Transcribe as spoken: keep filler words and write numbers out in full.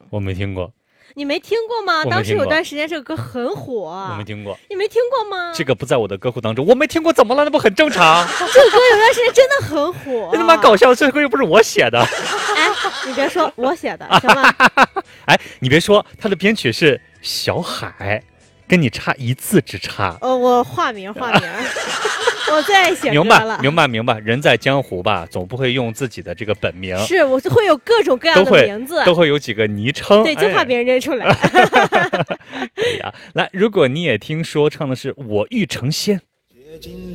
我没听过。 你没听过吗？ 过当时有段时间这个歌很火， 我没听过。 你没听过吗？ 这个不在我的歌库当中，我没听过，怎么了？那不很正常？ 这个歌有段时间真的很火， 真他妈搞笑！这歌又不是我写的。 哎，你别说我写的，行吗？ 哎，你别说，他的编曲是小海，跟你差一字之差。 呃，我化名化名。我最爱写歌了， 明白明白明白，人在江湖吧，总不会用自己的这个本名， 是我就会有各种各样的名字， 都会有几个昵称， 对，就怕别人认出来。 可以啊，来，如果你也听说唱的是我欲成仙。